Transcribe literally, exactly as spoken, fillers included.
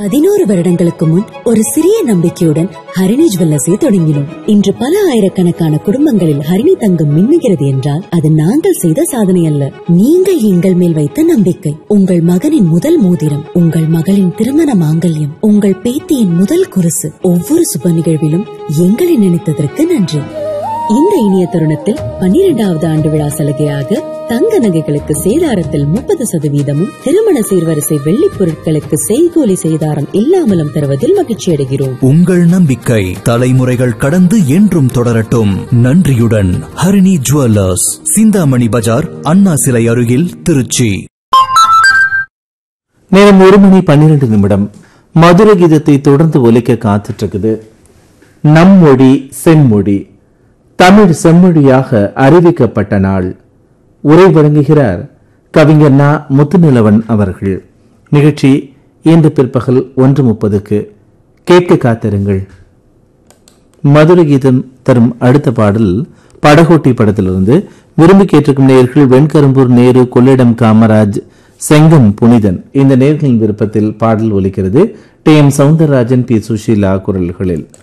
பதினோரு வருடங்களுக்கு முன் ஒரு சிறிய நம்பிக்கையுடன் ஹரிணி ஜுவல்லர்ஸை தொடங்கினோம். இன்று பல ஆயிரக்கணக்கான குடும்பங்களில் ஹரிணி தங்கம் மின்னுகிறது என்றால் அது நாங்கள் செய்த சாதனை அல்ல, நீங்கள் எங்கள் மேல் வைத்த நம்பிக்கை. உங்கள் மகனின் முதல் மோதிரம், உங்கள் மகளின் திருமண மாங்கல்யம், உங்கள் பேத்தியின் முதல் குருசு, ஒவ்வொரு சுப நிகழ்விலும் எங்களை நினைத்ததற்கு நன்றி. இந்த இனிய தருணத்தில் பன்னிரெண்டாவது ஆண்டு விழா சலுகையாக தங்க நகைகளுக்கு சேதாரத்தில் முப்பது சதவீதமும், திருமண சீர்வரிசை வெள்ளி பொருட்களுக்கு செய்கூலி சேதாரம் இல்லாமலும் தருவதில் மகிழ்ச்சி அடைகிறோம். உங்கள் நம்பிக்கை தலைமுறைகள் கடந்து என்றும் தொடரட்டும். நன்றியுடன் ஹரிணி ஜுவல்லர்ஸ், சிந்தாமணி பஜார், அண்ணா சிலை அருகில், திருச்சி. நேரம் ஒரு மணி பன்னிரண்டு நிமிடம். மதுர கீதத்தை தொடர்ந்து ஒலிக்க காத்துட்டு இருக்குது. நம் மொழி செம்மொழி, தமிழ் செம்மொழியாக அறிவிக்கப்பட்ட நாள். உரை வழங்குகிறார் கவிஞர் நா முத்துநிலவன் அவர்கள். நிகழ்ச்சி இன்று பிற்பகல் ஒன்று முப்பதுக்கு கேட்க காத்திருங்கள். மதுரை கீதம் தரும் அடுத்த பாடல் படகோட்டி படத்திலிருந்து. விரும்பி கேட்டிருக்கும் நேயர்கள் வெண்கரும்பூர் நேரு, கொள்ளிடம் காமராஜ், செங்கம் புனிதன். இந்த நேயர்களின் விருப்பத்தில் பாடல் ஒலிக்கிறது. D M Soundararajan, B Sushila குரல்களில்.